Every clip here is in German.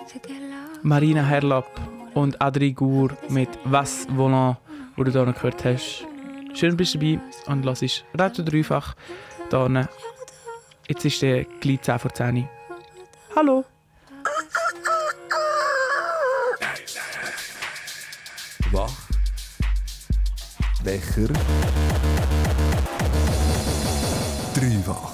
Marina Herlop und Adri Gur mit «Was Volant», wo du hier noch gehört hast. Schön bist du dabei und hörst Radio Dreifach hier hinten. Jetzt ist der gleich 10 vor 10. Hallo! Wach. Wecher. Dreifach.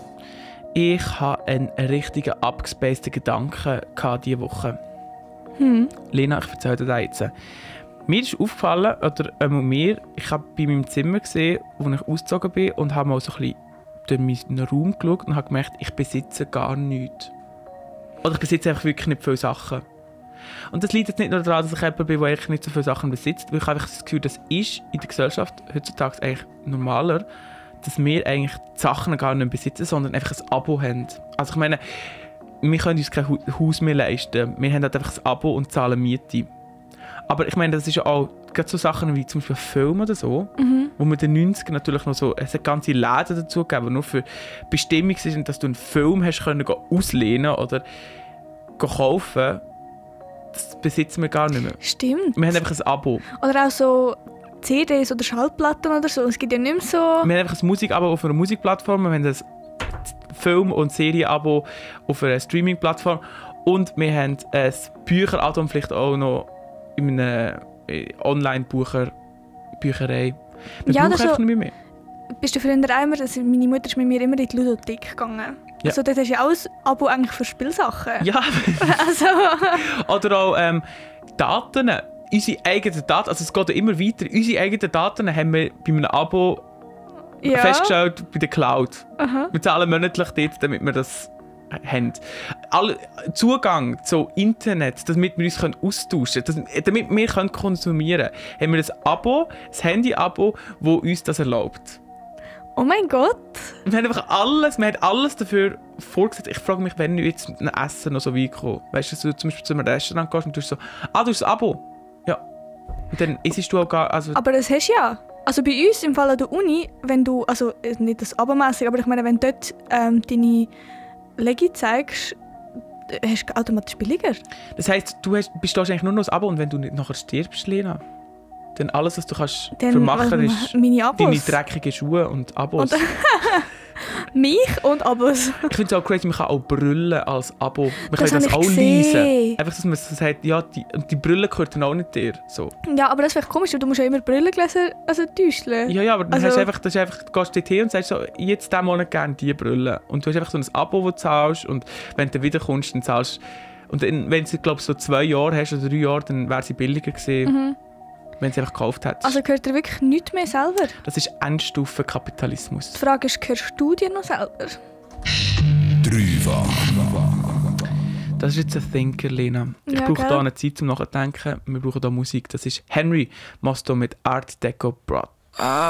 Ich hatte einen richtigen abgespaceden Gedanken diese Woche. Lena, ich erzähle dir das jetzt. Mir ist aufgefallen, ich habe bei meinem Zimmer gesehen, wo ich ausgezogen bin und habe mal so ein bisschen durch meinen Raum geschaut und habe gemerkt, ich besitze gar nichts. Oder ich besitze einfach wirklich nicht viele Sachen. Und das liegt jetzt nicht nur daran, dass ich jemand bin, der eigentlich nicht so viele Sachen besitzt, weil ich habe das Gefühl, das ist in der Gesellschaft heutzutage eigentlich normaler, dass wir eigentlich die Sachen gar nicht besitzen, sondern einfach ein Abo haben. Also ich meine, wir können uns kein Haus mehr leisten. Wir haben halt einfach ein Abo und zahlen Miete. Aber ich meine, das ist ja auch gerade so Sachen wie zum Beispiel Filme oder so, wo man in den 90ern natürlich noch so, es hat ganze Läden dazu gegeben, die nur für Bestimmung sind, dass du einen Film hast können auslehnen oder kaufen. Das besitzen wir gar nicht mehr. Stimmt. Wir haben einfach ein Abo. Oder auch so CDs oder Schallplatten oder so. Es gibt ja nicht mehr so... Wir haben einfach ein Musikabo auf einer Musikplattform, wir haben ein Film- und Serienabo auf einer Streaming-Plattform und wir haben ein Bücherabo vielleicht auch noch in einer Online-Bücherei. Wir Ja, brauchen das einfach so, nicht mehr. bist du früher einmal, also meine Mutter ist mit mir immer in die Ludothek gegangen. Ja. Also dort hast du ja auch ein Abo eigentlich für Spielsachen. Ja, Also... oder auch Daten. Unsere eigenen Daten, also es geht ja immer weiter. Unsere eigenen Daten haben wir bei einem Abo ja. festgestellt bei der Cloud. Aha. Wir zahlen monatlich dort, damit wir das haben. Zugang zu Internet, damit wir uns austauschen können, damit wir konsumieren können, haben wir ein Abo, ein Handy-Abo, das uns das erlaubt. Oh mein Gott! Wir haben einfach alles dafür vorgesehen. Ich frage mich, wenn du jetzt ein Essen noch so weit kommst. Weißt du, dass du zum Beispiel zu einem Restaurant gehst und du so, du hast ein Abo. Ja. Und dann isst du auch gar... Also aber das hast du ja. Also bei uns im Fall an der Uni, wenn du, also nicht das Abo-mässig, aber ich meine, wenn du dort deine Legi zeigst, hast du automatisch billiger. Das heisst, du bist eigentlich nur noch das Abo und wenn du nicht nachher stirbst, Lena, dann alles, was du kannst dann, vermachen, ist meine Abos. deine dreckigen Schuhe und Abos. Und mich und Abos. Ich finde es auch crazy, man kann auch brüllen als Abo. Man Das kann das habe auch ich leisen. gesehen. Einfach, dass man so sagt, ja, die Brille gehört dann auch nicht dir. So. Ja, aber das ist vielleicht komisch, weil du musst ja immer Brillengläser täuschen. Ja, aber dann Also- hast du einfach, du gehst dort hin und sagst so, jetzt diesen Monat gerne diese Brille. Und du hast einfach so ein Abo, das du zahlst und wenn du wiederkommst, dann zahlst und dann, wenn du, glaube ich, so 2 Jahre hast oder 3 Jahre, dann wäre sie billiger gewesen, wenn sie einfach gekauft hättest. Also gehört dir wirklich nichts mehr selber? Das ist Endstufen-Kapitalismus. Die Frage ist, gehörst du dir noch selber? Dreifach. Das ist jetzt ein Thinker, Lena. Ich Ja, brauche gell? hier eine Zeit zum Nachdenken. Wir brauchen hier Musik. Das ist Henry Mosto mit Art Deco Brot.